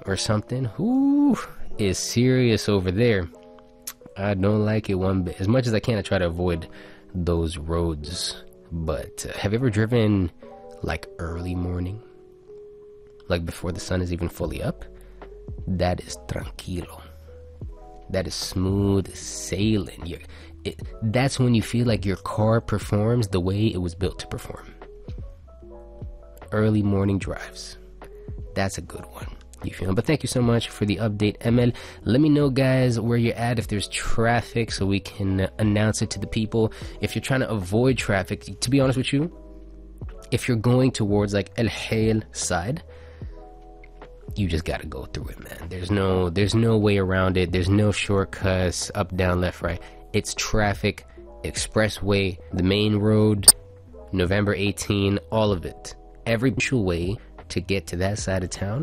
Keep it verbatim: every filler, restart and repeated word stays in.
or something, whoo, is serious over there. I don't like it one bit. As much as I can, I try to avoid those roads. But uh, have you ever driven like early morning? Like before the sun is even fully up? That is tranquilo. That is smooth sailing. You're, it, that's when you feel like your car performs the way it was built to perform. Early morning drives. That's a good one. You feel? But thank you so much for the update, M L. Let me know, guys, where you're at, if there's traffic, so we can uh, announce it to the people. If you're trying to avoid traffic, to be honest with you, if you're going towards like El Hail side, you just gotta go through it, man. There's no there's no way around it. There's no shortcuts, up, down, left, right. It's traffic, expressway, the main road, November eighteenth, all of it. Every way to get to that side of town